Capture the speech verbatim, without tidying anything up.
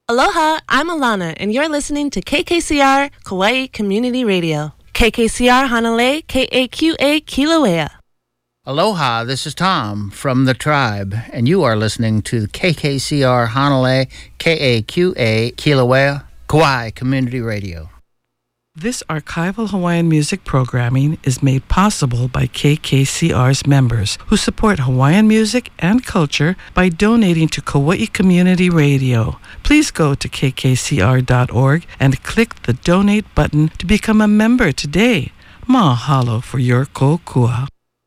Aloha, I'm Alana, and you're listening to K K C R Kauai Community Radio. K K C R Hanalei, K A Q A Kilauea. Aloha, this is Tom from The Tribe, and you are listening to K K C R Hanalei, K A Q A Kilauea, Kauai Community Radio. This archival Hawaiian music programming is made possible by K K C R's members who support Hawaiian music and culture by donating to Kauai Community Radio. Please go to k k c r dot org and click the donate button to become a member today. Mahalo for your kokua.